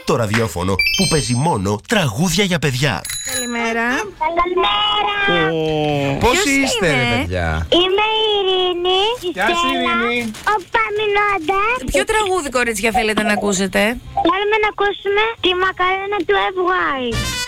το ραδιόφωνο που παίζει μόνο τραγούδια για παιδιά. Καλημέρα. Καλημέρα. Πώς Ποιος είστε, είναι? ρε παιδιά? Είμαι η Ειρήνη. Γεια σου, Ειρήνη. Ο Παμινώντας. Ποιο τραγούδι, κορίτσια, θέλετε να ακούσετε? Θέλουμε να ακούσουμε τη μακαρένα του FY.